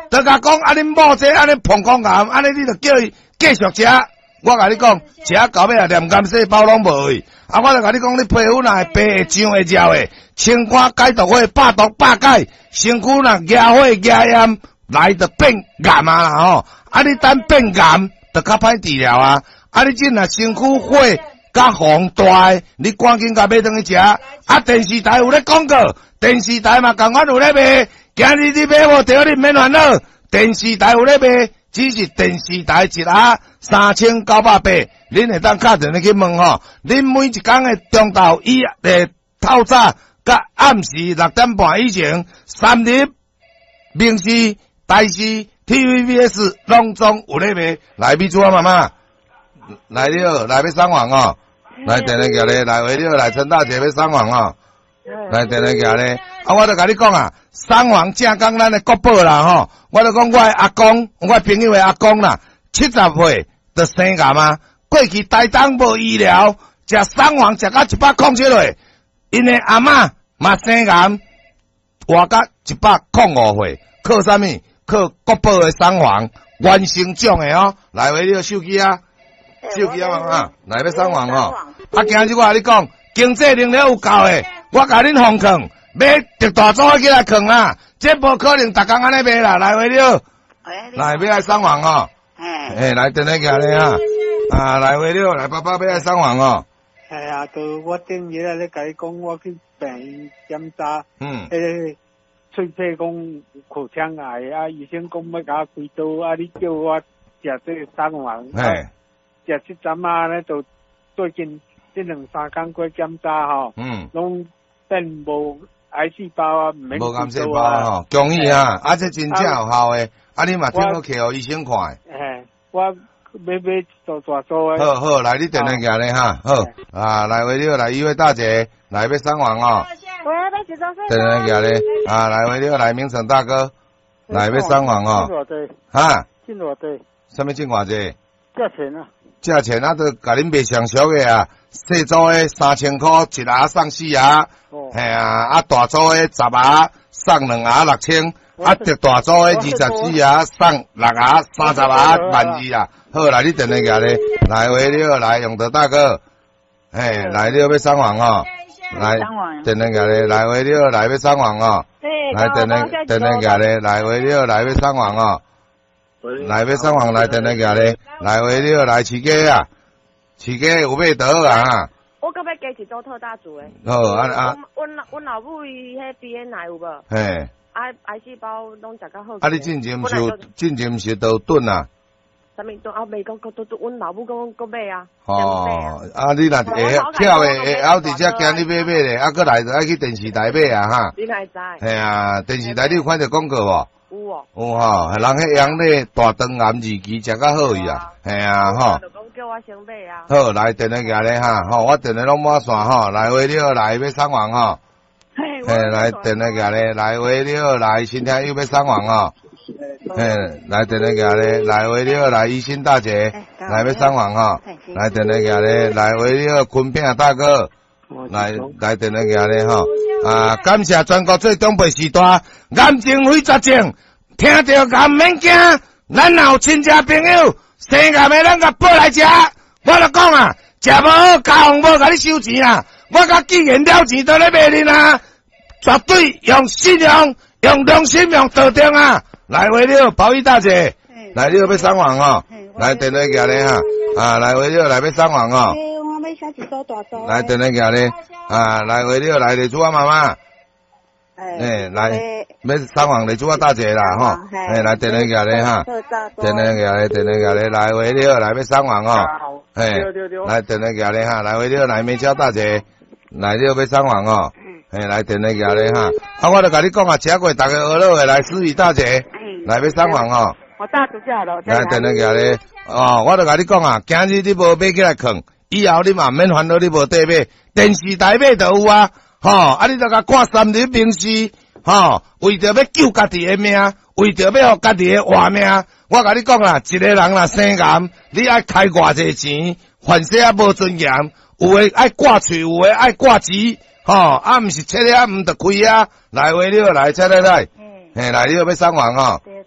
就甲讲啊，恁某这安尼膀胱癌，安尼你就叫伊继续食。我甲你讲，食到尾啊，连肝细胞拢无去。啊，我就甲你讲，你皮肤若会白、会痒、会热的，清肝解毒火、百毒百解，身躯若压火、压炎，来就变癌啊啦吼。啊，你等变癌，就较歹治疗啊。啊，你真若身躯火甲红大的，你赶紧甲买转去食。啊，电视台有咧广告，电视台嘛共款有咧卖。今日你买无着，你免烦恼。电视台有咧卖。只是电视台一盒3980，恁会当敲电话去问吼。恁每一天的中昼透早甲暗时6点半以前，3立、明视、台视、TVBS 拢总有咧卖。来，美珠啊妈妈，来了，来要送房哦。来电话过来，来为了来陈大姐要送房哦。来电话过来，啊，我都甲你讲啊。送房正讲咱的国宝啦吼，我就讲我的阿公，我朋友的阿公啦，70岁就生癌啊。过去台东无医疗，食送房食到107岁，因的阿嬷嘛生癌，活到105岁，靠啥物？靠国宝的送房，原生种的哦。来，为了手机啊，手机啊嘛，来要送房哦。啊，今日我甲你讲，经济能力有够的，我甲恁放坑。买特大组起来藏啦，这无可能逐工安尼买啦，来为了，来要来送房哦，来电话过来啊，啊来为了，来爸爸要来送房哦。 系啊，就我顶日咧甲你讲，我去病院检查，喙皮讲口腔癌啊，医生讲要甲我开刀啊，你叫我食这个送房，食这针啊咧，就最近这2-3工过检查吼，拢变无。癌细胞啊，无癌细胞吼， 恭喜啊！啊，这真正有效诶，啊，你嘛听好去互医生看。 我要做大做诶。 好好，来你电话过来哈，好啊，来为了来一位大姐，来要送房哦。 我要被几多岁？ 电话过来啊，来为了来明成大哥，来要送房哦。哈？ 进偌济？ 什么进偌济？ 价钱啊？ 价钱啊，都甲恁卖上俗诶啊，细组诶3000块一盒送4盒。嘿啊，大组的10盒送2盒6000，啊，特大组的24盒送6盒30盒12000啊。好，来你电话过来，来为了来永德大哥，来了要送房哦，来电话过来，来为了来要送房哦，来电话过来，来为了来要送房哦，来要送房来电话过来，来为了来饲鸡啊，饲鸡有买倒啊。 我搁要加一组特大组诶。 好啊！ 阮老母伊迄鼻癌有无？ 嘿。 癌细胞拢食到好。 啊！你进前毋是都炖啊？ 啥物炖啊？未讲都阮老母讲搁买啊。 哦，啊！你若会跳诶，后伫遮惊你买咧，啊，搁来就爱去电视台买啊哈。 你哪会知？ 嘿啊，电视台你有看到广告无？ 有哦。 有吼，人迄样咧大肠癌2期食到好伊啊，嘿啊吼。 叫我先买啊！ 好，来电话过来哈，吼，我电话拢满线吼，来为了来要送房吼，来电话过来，来为了来新听又要送房吼，来电话过来，来为了来医生大姐，来要送房吼，来电话过来，来为了坤平大哥，来电话过来吼，啊，感谢全国最中辈时代，癌症非绝症，听到癌免惊，咱若有亲戚朋友。生癌的咱甲报来食，我就讲啊，食无好，家父无甲你收钱啊，我甲既然了钱都咧卖恁啊，绝对用信用、用良心、用道德啊，来为了保育大姐，来了要送房哦，来电话过来哈，啊，来为了来要送房哦， 我要写一组大组， 来电话过来，啊，来为了来李珠啊妈妈。来，要送房李珠啊大姐啦，吼，来电话过来哈，电话过来，电话过来，来为了来要送房哦，来电话过来哈，来为了来美娇大姐，来了要送房哦，来电话过来哈，啊，我就甲你讲啊，吃过大家学乐的来思雨大姐，来要送房哦， 我打出去了， 来电话过来，哦，我就甲你讲啊，今日你无买起来藏，以后你嘛免烦恼你无地买，电视台买就有啊。吼，啊！你著甲看3立明视，吼，为着要救家己的命，为着要互家己的活命，我甲你讲啦，一个人若生癌，你爱开偌济钱，凡事啊无尊严，有诶爱挂喙，有诶爱挂钱，吼，啊毋是切咧啊毋得开啊，来话了，来切来，来了要送房吼。